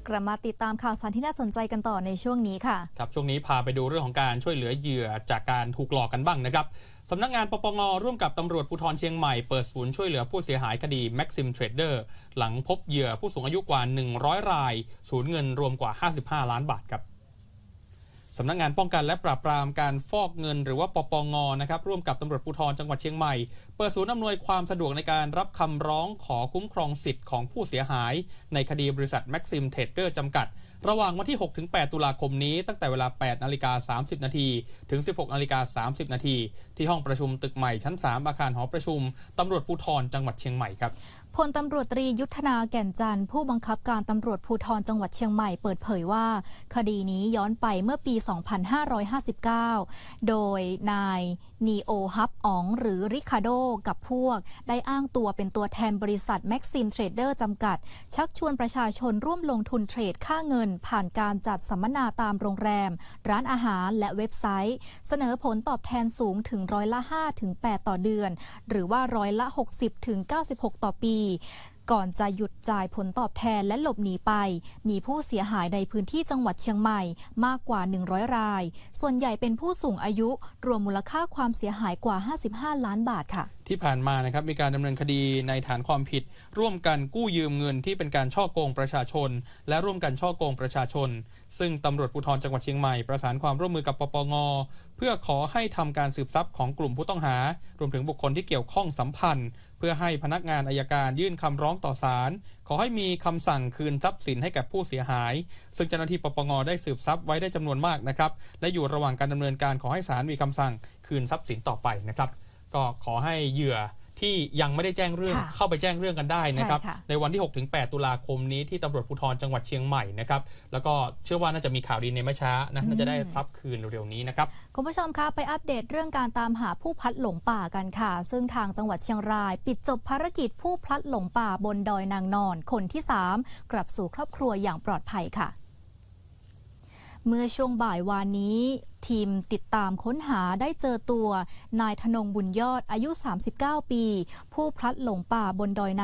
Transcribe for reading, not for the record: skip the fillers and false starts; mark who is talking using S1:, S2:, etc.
S1: กลับมาติดตามข่าวสารที่น่าสนใจกันต่อในช่วงนี้ค่ะ
S2: ครับช่วงนี้พาไปดูเรื่องของการช่วยเหลือเหยื่อจากการถูกหลอกกันบ้างนะครับสำนักงานปปง.ร่วมกับตำรวจภูธรเชียงใหม่เปิดศูนย์ช่วยเหลือผู้เสียหายคดี Maxim Trader หลังพบเหยื่อผู้สูงอายุกว่า100รายสูญเงินรวมกว่า55ล้านบาทครับสำนักงานป้องกันและปราบปรามการฟอกเงินหรือว่าปปง.นะครับร่วมกับตำรวจภูธรจังหวัดเชียงใหม่เปิดศูนย์อำนวยความสะดวกในการรับคำร้องขอคุ้มครองสิทธิ์ของผู้เสียหายในคดีบริษัท Maxim Trader จำกัดระหว่างวันที่ 6-8 ตุลาคมนี้ตั้งแต่เวลา 8:30 น.ถึง 16:30 น.ที่ห้องประชุมตึกใหม่ชั้น 3 อาคารหอประชุมตำรวจภูธรจังหวัดเชียงใหม่ครับ
S1: พลตำรวจตรียุทธนาแก่นจันทร์ผู้บังคับการตำรวจภูธรจังหวัดเชียงใหม่เปิดเผยว่าคดีนี้ย้อนไปเมื่อปี 2559 โดยนายนีโอฮับอ๋องหรือริคาโดกับพวกได้อ้างตัวเป็นตัวแทนบริษัท Maxim Trader จำกัดชักชวนประชาชนร่วมลงทุนเทรดค่าเงินผ่านการจัดสัมมนาตามโรงแรมร้านอาหารและเว็บไซต์เสนอผลตอบแทนสูงถึง5-8%ต่อเดือนหรือว่า60-96%ต่อปีก่อนจะหยุดจ่ายผลตอบแทนและหลบหนีไปมีผู้เสียหายในพื้นที่จังหวัดเชียงใหม่มากกว่า100รายส่วนใหญ่เป็นผู้สูงอายุรวมมูลค่าความเสียหายกว่า55ล้านบาทค่ะ
S2: ที่ผ่านมานะครับมีการดำเนินคดีในฐานความผิดร่วมกันกู้ยืมเงินที่เป็นการฉ้อโกงประชาชนและร่วมกันฉ้อโกงประชาชนซึ่งตำรวจภูธรจังหวัดเชียงใหม่ประสานความร่วมมือกับปปง.เพื่อขอให้ทำการสืบทรัพย์ของกลุ่มผู้ต้องหารวมถึงบุคคลที่เกี่ยวข้องสัมพันธ์เพื่อให้พนักงานอัยการยื่นคำร้องต่อศาลขอให้มีคำสั่งคืนทรัพย์สินให้กับผู้เสียหายซึ่งเจ้าหน้าที่ปปง.ได้สืบทรัพย์ไว้ได้จำนวนมากนะครับและอยู่ระหว่างการดำเนินการขอให้ศาลมีคำสั่งคืนทรัพย์สินต่อไปนะครับก็ขอให้เหยื่อที่ยังไม่ได้แจ้งเรื่องเข้าไปแจ้งเรื่องกันได้นะครับในวันที่ 6-8 ตุลาคมนี้ที่ตำรวจภูธรจังหวัดเชียงใหม่นะครับแล้วก็เชื่อว่าน่าจะมีข่าวดีในไม่ช้านะน่าจะได้ทรัพย์คืนเร็วๆนี้นะครับ
S1: คุณผู้ชมคะไปอัปเดตเรื่องการตามหาผู้พลัดหลงป่ากันค่ะซึ่งทางจังหวัดเชียงรายปิดจบภารกิจผู้พลัดหลงป่าบนดอยนางนอนคนที่3กลับสู่ครอบครัวอย่างปลอดภัยค่ะเมื่อช่วงบ่ายวานนี้ทีมติดตามค้นหาได้เจอตัวนายธนงบุญยอดอายุ39ปีผู้พลัดหลงป่าบนดอย